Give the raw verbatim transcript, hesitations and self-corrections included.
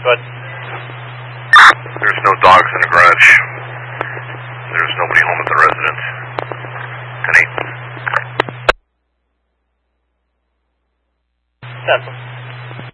Good. There's no dogs in the garage. There's nobody home at the residence. ten eight. Central.